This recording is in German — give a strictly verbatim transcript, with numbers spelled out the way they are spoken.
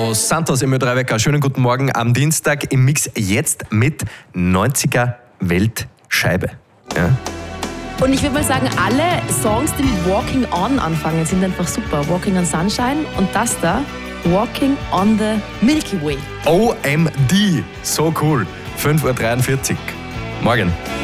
Los Santos im Ö drei Wecker. Schönen guten Morgen am Dienstag im Mix jetzt mit neunziger Weltscheibe. Ja. Und ich würde mal sagen, alle Songs, die mit Walking On anfangen, sind einfach super. Walking on Sunshine und das da, Walking on the Milky Way. O M D, so cool. fünf Uhr dreiundvierzig. Morgen.